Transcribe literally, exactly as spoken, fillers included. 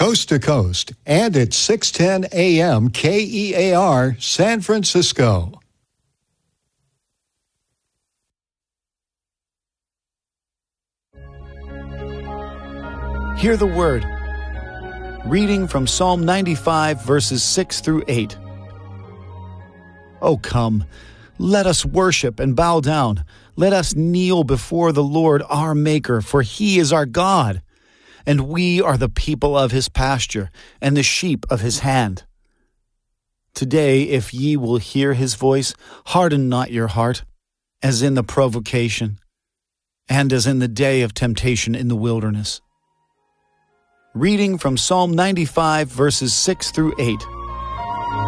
coast to coast, and at six ten A M K E A R, San Francisco. Hear the word. Reading from Psalm ninety-five, verses six through eight. O come, let us worship and bow down. Let us kneel before the Lord our Maker, for He is our God, and we are the people of His pasture, and the sheep of His hand. Today, if ye will hear His voice, harden not your heart, as in the provocation, and as in the day of temptation in the wilderness. Reading from Psalm ninety-five, verses six through eight.